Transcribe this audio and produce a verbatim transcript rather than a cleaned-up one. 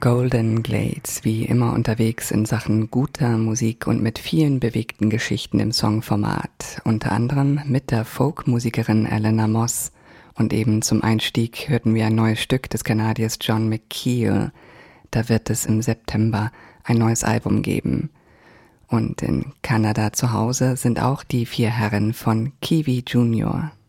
Golden Glades, wie immer unterwegs in Sachen guter Musik und mit vielen bewegten Geschichten im Songformat. Unter anderem mit der Folkmusikerin Eleanor Moss. Und eben zum Einstieg hörten wir ein neues Stück des Kanadiers John McKeel. Da wird es im September ein neues Album geben. Und in Kanada zu Hause sind auch die vier Herren von Kiwi Junior